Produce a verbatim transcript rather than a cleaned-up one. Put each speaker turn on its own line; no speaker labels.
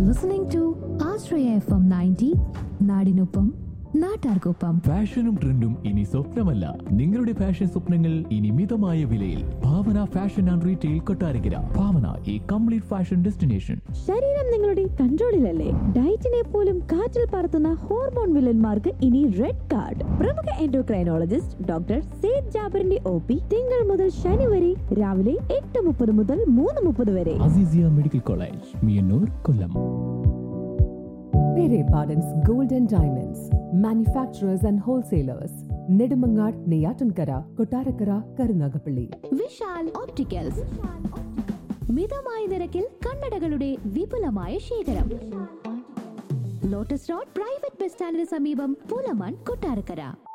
listening to Ashraya F M ninety, നാടിനൊപ്പം നാട്ടാർക്കൊപ്പം.
ഫാഷനും ട്രെൻഡും ഇനി സ്വപ്നമല്ല, നിങ്ങളുടെ ഫാഷൻ സ്വപ്നങ്ങൾ ഇനി മിതമായ വിലയിൽ. ഭാവന ഫാഷൻ ആൻഡ് റീറ്റെയിൽ കൊട്ടാരക്കര. ഭാവന, ഈ കംപ്ലീറ്റ് ഫാഷൻ ഡെസ്റ്റിനേഷൻ.
ശരീരം നിങ്ങളുടെ കൺട്രോളിലല്ലേ? ഡയറ്റിനെ പോലും കാറ്റിൽ പറത്തുന്ന ഹോർമോൺ വില്ലന്മാർക്ക് ഇനി റെഡ് കാർഡ്. പ്രമുഖ endocrinologist doctor Syed ജാബറിന്റെ O P തിങ്കൾ മുതൽ ശനി വരെ രാവിലെ എട്ട് മുപ്പത് മുതൽ മൂന്ന് മുപ്പത് വരെ.
Azeezia medical college, Meeyannoor, Kollam.
Pere Pardon's Gold and Diamonds, manufacturers and wholesalers. Nedumangad, Neyatankara, Kottarakara, Karunagapalli.
Vishal opticals, മിതമായ നിരക്കിൽ കണ്ണടകളുടെ വിപുലമായ ശേഖരം. ലോട്ടസ് റോഡ് പ്രൈവറ്റ് ബസ് സ്റ്റാൻഡിന് സമീപം, പൂലമാൻ, കൊട്ടാരക്കര.